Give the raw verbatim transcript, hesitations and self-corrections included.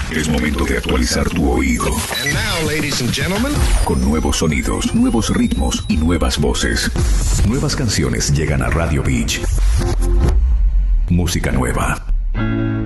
Es momento de actualizar tu oído. And now, ladies and gentlemen, con nuevos sonidos, nuevos ritmos y nuevas voces. Nuevas canciones llegan a Radio Beach. Música nueva.